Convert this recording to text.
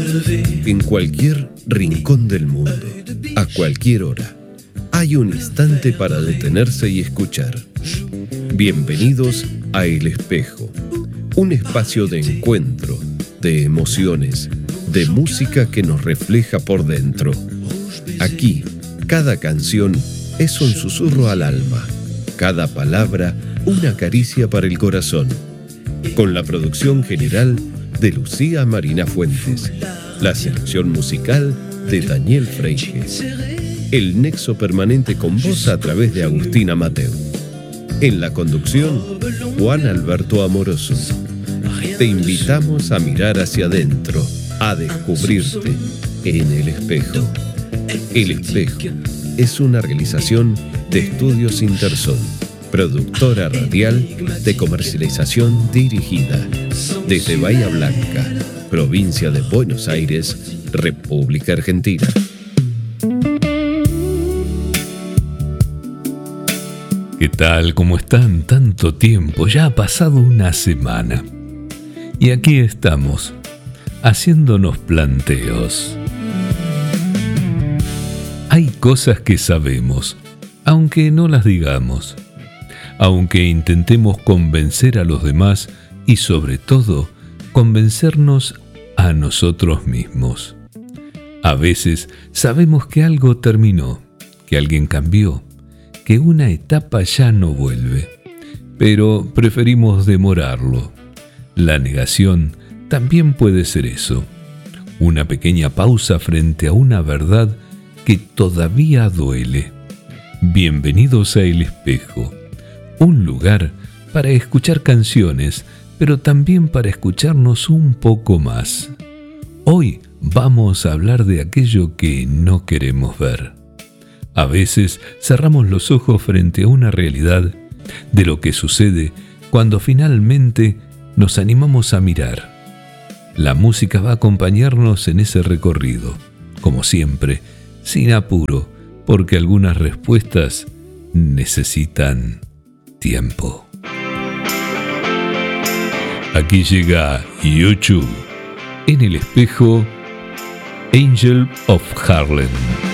En cualquier rincón del mundo, a cualquier hora, hay un instante para detenerse y escuchar. Bienvenidos a El Espejo, un espacio de encuentro, de emociones, de música que nos refleja por dentro. Aquí, cada canción es un susurro al alma, cada palabra una caricia para el corazón. Con la producción general de Lucía Marina Fuentes, la selección musical de Daniel Freire, el nexo permanente con vos a través de Agustina Mateu. En la conducción, Juan Alberto Amoroso. Te invitamos a mirar hacia adentro, a descubrirte en El Espejo. El Espejo es una realización de Estudios Interzón, productora radial de comercialización dirigida desde Bahía Blanca, provincia de Buenos Aires, República Argentina. ¿Qué tal? ¿Cómo están? Tanto tiempo, ya ha pasado una semana. Y aquí estamos, haciéndonos planteos. Hay cosas que sabemos, aunque no las digamos, aunque intentemos convencer a los demás y sobre todo, convencernos a nosotros mismos. A veces sabemos que algo terminó, que alguien cambió, que una etapa ya no vuelve, pero preferimos demorarlo. La negación también puede ser eso, una pequeña pausa frente a una verdad que todavía duele. Bienvenidos a El Espejo, un lugar para escuchar canciones, pero también para escucharnos un poco más. Hoy vamos a hablar de aquello que no queremos ver. A veces cerramos los ojos frente a una realidad de lo que sucede cuando finalmente nos animamos a mirar. La música va a acompañarnos en ese recorrido, como siempre, sin apuro, porque algunas respuestas necesitan tiempo. Aquí llega U2 en El Espejo, Angel of Harlem.